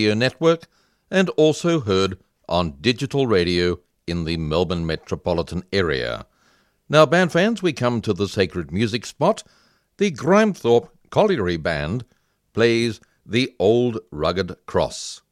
network and also heard on digital radio in the Melbourne metropolitan area. Now, band fans, we come to the sacred music spot. The Grimethorpe Colliery Band plays The Old Rugged Cross.